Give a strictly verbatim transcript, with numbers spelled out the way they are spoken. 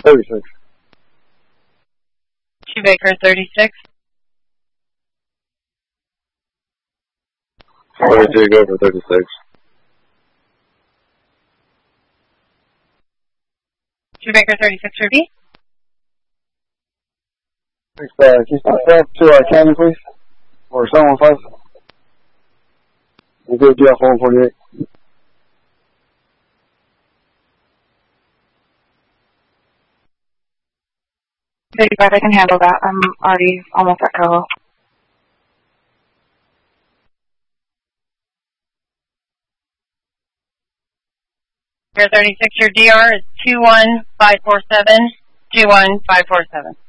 thirty-six. Shoemaker thirty-six. forty-two, go for thirty-six. Shoemaker thirty-six for B. Thanks, uh, can you step to our cabin, please? Or someone five. We'll go D F one forty-eight. thirty-five, I can handle that. I'm already almost at Coho. Your thirty-six, your D R is two one five four seven, two one five four seven.